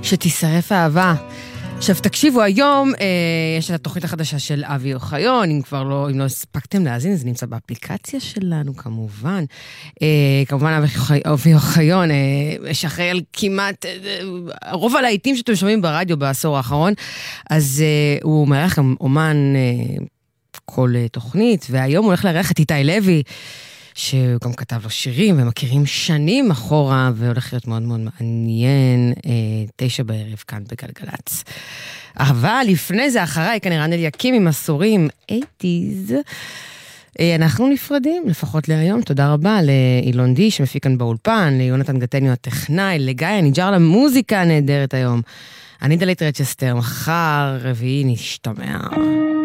שתישרף האהבה. עכשיו תקשיבו, היום יש את התוכנית החדשה של אבי אוחיון, אם לא הספקתם להאזין, זה נמצא באפליקציה שלנו כמובן. כמובן אבי אוחיון, שאחראי על כמעט רוב הלהיטים שאתם שומעים ברדיו בעשור האחרון, אז הוא מארח גם אומן כל תוכנית, והיום הוא הולך לארח את איתי לוי, שהוא גם כתב לו שירים, ומכירים שנים אחורה, והולך להיות מאוד מאוד מעניין, 9 בערב כאן בגלגלץ. אבל לפני זה, אחריי, כנראה אליקים עם עשורים, 80s. אנחנו נפרדים, לפחות להיום. תודה רבה לאילון די, שמפיק כאן באולפן, ליונתן גטניו הטכנאי, לגיא, נג'ר למוזיקה הנהדרת היום. אני דלית רצ'סטר, מחר רביעי נשתמע.